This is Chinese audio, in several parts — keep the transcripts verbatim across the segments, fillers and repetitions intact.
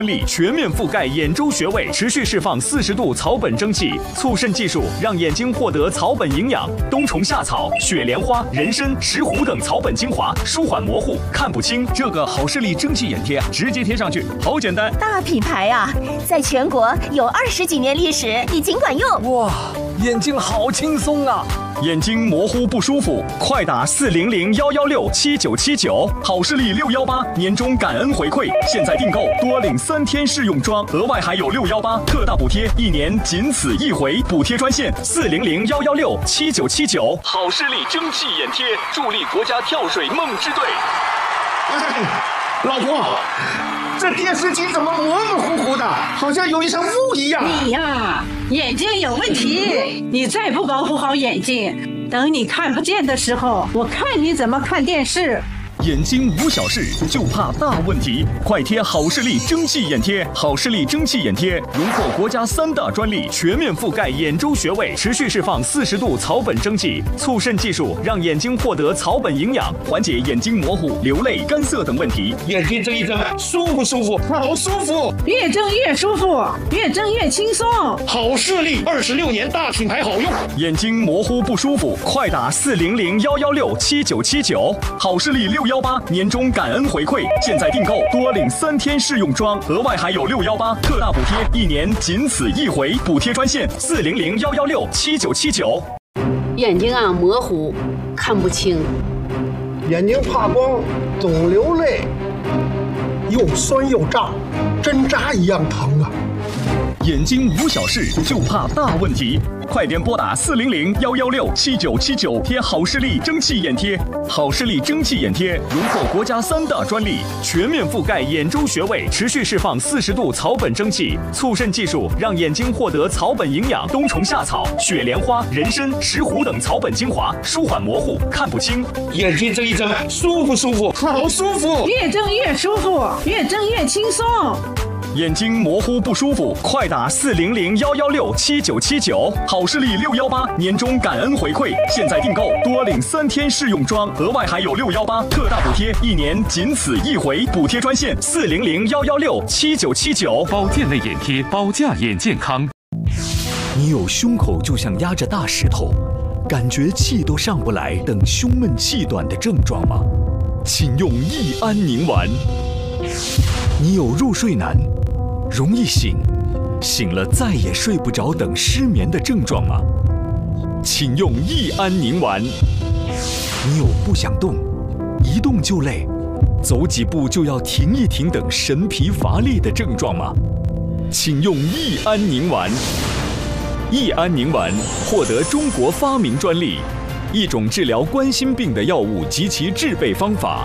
力全面覆盖眼周穴位，持续释放四十度草本蒸汽，促渗技术让眼睛获得草本营养。冬虫夏草、雪莲花、人参、石斛等草本精华，舒缓模糊、看不清。这个好视力蒸汽眼贴啊，直接贴上去，好简单。 大品牌啊，在全国有二十几年历史，已经管用。 哇，眼睛好轻松啊！ 眼睛模糊不舒服，快打四零零幺幺六七九七九，好视力六幺八年终感恩回馈，现在订购多领三天试用装，额外还有六幺八特大补贴，一年仅此一回，补贴专线四零零幺幺六七九七九。好视力蒸汽眼贴，助力国家跳水梦之队。 哎，老婆，这电视机怎么模模糊糊的，好像有一层雾一样？ 你呀，眼睛有问题，你再不保护好眼睛，等你看不见的时候，我看你怎么看电视。 眼睛无小事，就怕大问题。快贴好视力蒸汽眼贴，好视力蒸汽眼贴荣获国家三大专利，全面覆盖眼周穴位，持续释放四十度草本蒸汽，促渗技术让眼睛获得草本营养，缓解眼睛模糊、流泪、干涩等问题。 眼睛睁一睁，舒不舒服？好舒服！ 越睁越舒服，越睁越轻松。 好视力二十六年大品牌好用。 眼睛模糊不舒服，快打四零零幺幺六七九七九。好视力六幺八年终感恩回馈，现在订购多领三天试用装，额外还有六幺八特大补贴，一年仅此一回，补贴专线四零零幺幺六七九七九。 眼睛啊模糊，看不清， 眼睛怕光，总流泪，又酸又胀，针扎一样疼啊！ 眼睛无小事，就怕大问题。快点拨打四零零幺幺六七九七九，贴好视力蒸汽眼贴。好视力蒸汽眼贴荣获国家三大专利，全面覆盖眼周穴位，持续释放四十度草本蒸汽，促渗技术让眼睛获得草本营养。冬虫夏草、雪莲花、人参、石斛等草本精华，舒缓模糊、看不清。 眼睛睁一睁，舒不舒服？好舒服！ 越睁越舒服，越睁越轻松。 眼睛模糊不舒服，快打四零零幺幺六七九七九。好视力六幺八年终感恩回馈，现在订购多领三天试用装，额外还有六幺八特大补贴，一年仅此一回，补贴专线四零零幺幺六七九七九。 保健类眼贴，保驾眼健康。 你有胸口就像压着大石头，感觉气都上不来等胸闷气短的症状吗？请用益安宁丸。你有入睡难，容易醒，醒了再也睡不着等失眠的症状吗？请用益安宁丸。你有不想动，一动就累，走几步就要停一停等神疲乏力的症状吗？请用益安宁丸。益安宁丸获得中国发明专利，一种治疗冠心病的药物及其制备方法。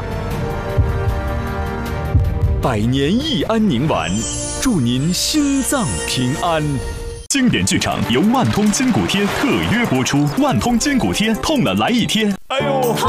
百年益安宁丸，祝您心脏平安。 经典剧场由万通筋骨贴特约播出，万通筋骨贴痛了来一贴。哎呦！